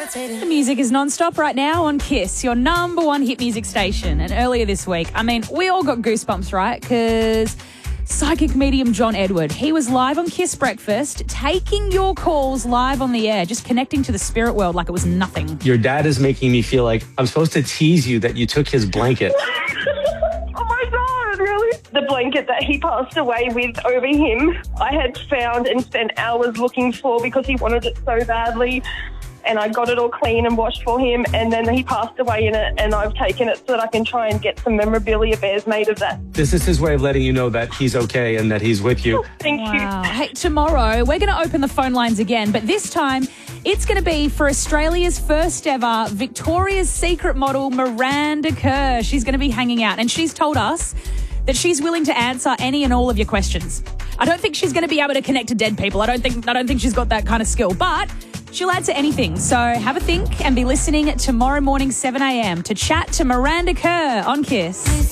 The music is non-stop right now on KISS, your number one hit music station. And earlier this week, we all got goosebumps, right? Because psychic medium John Edward, he was live on KISS Breakfast, taking your calls live on the air, just connecting to the spirit world like it was nothing. Your dad is making me feel like I'm supposed to tease you that you took his blanket. Oh my God, really? The blanket that he passed away with over him, I had found and spent hours looking for because he wanted it so badly. And I got it all clean and washed for him, and then he passed away in it, and I've taken it so that I can try and get some memorabilia bears made of that. This is his way of letting you know that he's okay and that he's with you. Thank you. Hey, tomorrow we're going to open the phone lines again, but this time it's going to be for Australia's first ever Victoria's Secret model, Miranda Kerr. She's going to be hanging out, and she's told us that she's willing to answer any and all of your questions. I don't think she's going to be able to connect to dead people. I don't think she's got that kind of skill, but she'll answer anything. So have a think and be listening tomorrow morning, 7 a.m. to chat to Miranda Kerr on KISS.